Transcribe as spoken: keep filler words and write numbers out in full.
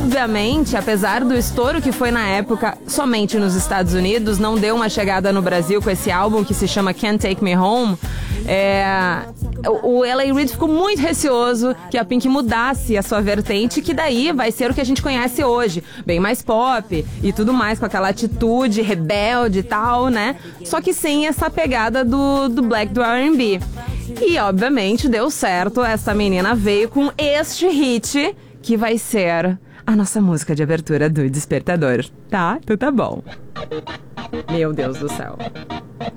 obviamente, apesar do estouro que foi na época somente nos Estados Unidos, não deu uma chegada no Brasil com esse álbum que se chama Can't Take Me Home. É, o, o L A Reid ficou muito receoso que a Pink mudasse a sua vertente, que daí vai ser o que a gente conhece hoje, bem mais pop e tudo mais, com aquela atitude rebelde e tal, né? Só que sem essa pegada do, do black do R and B. E, obviamente, deu certo, essa menina veio com este hit, que vai ser a nossa música de abertura do Despertador. Tá? Então tá bom. Meu Deus do céu.